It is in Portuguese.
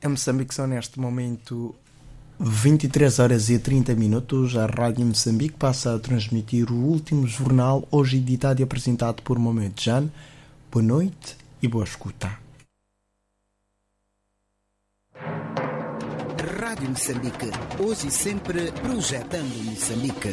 Moçambique são neste momento 23 horas e 30 minutos. A Rádio Moçambique passa a transmitir o último jornal, hoje editado e apresentado por Mohamed Jan. Boa noite e boa escuta. Rádio Moçambique, hoje e sempre projetando Moçambique.